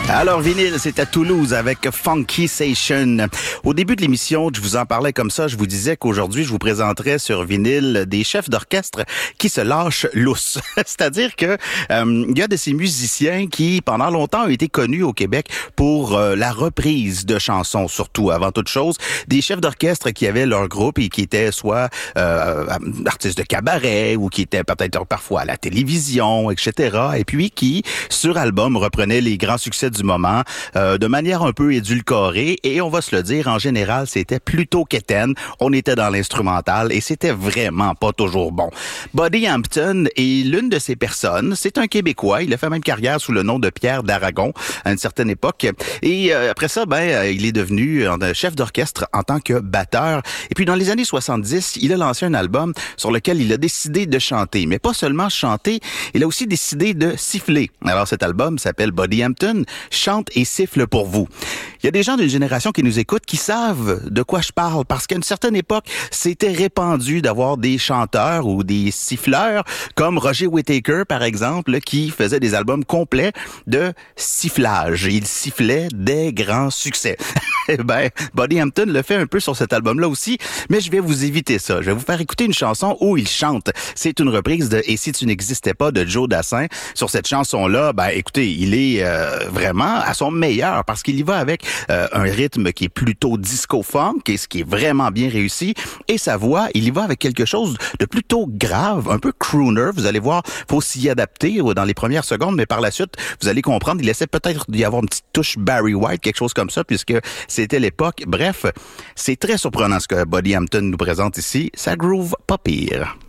Alors, vinyle, c'est à Toulouse avec Funky Station. Au début de l'émission, je vous en parlais comme ça. Je vous disais qu'aujourd'hui, je vous présenterais sur vinyle des chefs d'orchestre qui se lâchent lousse. C'est-à-dire que il y a de ces musiciens qui, pendant longtemps, ont été connus au Québec pour la reprise de chansons, surtout, avant toute chose. Des chefs d'orchestre qui avaient leur groupe et qui étaient soit artistes de cabaret ou qui étaient peut-être parfois à la télévision, etc. Et puis qui, sur album, reprenaient les grands succès du moment de manière un peu édulcorée, et on va se le dire, en général, c'était plutôt quétaine. On était dans l'instrumental et c'était vraiment pas toujours bon. Buddy Hampton est l'une de ces personnes. C'est un Québécois. Il a fait même carrière sous le nom de Pierre d'Aragon à une certaine époque. Et après ça, il est devenu chef d'orchestre en tant que batteur. Et puis, dans les années 70, il a lancé un album sur lequel il a décidé de chanter. Mais pas seulement chanter, il a aussi décidé de siffler. Alors, cet album s'appelle Buddy Hampton chante et siffle pour vous. Il y a des gens d'une génération qui nous écoutent qui savent de quoi je parle, parce qu'à une certaine époque, c'était répandu d'avoir des chanteurs ou des siffleurs comme Roger Whittaker, par exemple, qui faisait des albums complets de sifflage. Il sifflait des grands succès. Buddy Hampton le fait un peu sur cet album-là aussi, mais je vais vous éviter ça. Je vais vous faire écouter une chanson où il chante. C'est une reprise de « Et si tu n'existais pas » de Joe Dassin. Sur cette chanson-là, écoutez, il est vraiment à son meilleur parce qu'il y va avec un rythme qui est plutôt disco-funk, et ce qui est vraiment bien réussi. Et sa voix, il y va avec quelque chose de plutôt grave, un peu crooner. Vous allez voir, faut s'y adapter dans les premières secondes, mais par la suite, vous allez comprendre, il essaie peut-être d'y avoir une petite touche Barry White, quelque chose comme ça, puisque c'était l'époque. Bref, c'est très surprenant ce que Buddy Hampton nous présente ici. Ça groove pas pire.